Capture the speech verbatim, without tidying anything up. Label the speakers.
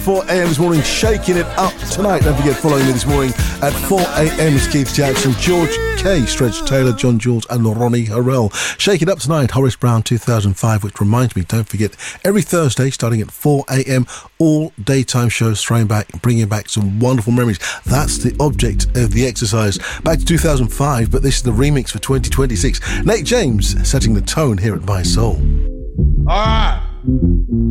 Speaker 1: four a.m. this morning, shaking it up tonight. Don't forget, following me this morning at four a.m. is Keith Jackson, George K, Stretch Taylor, John Jules and Ronnie Harrell. Shake it up tonight, Horace Brown two thousand five, which reminds me, don't forget, every Thursday starting at four a.m, all daytime shows throwing back, bringing back some wonderful memories. That's the object of the exercise. Back to two thousand five, but this is the remix for twenty twenty-six. Nate James setting the tone here at My Soul.
Speaker 2: All right.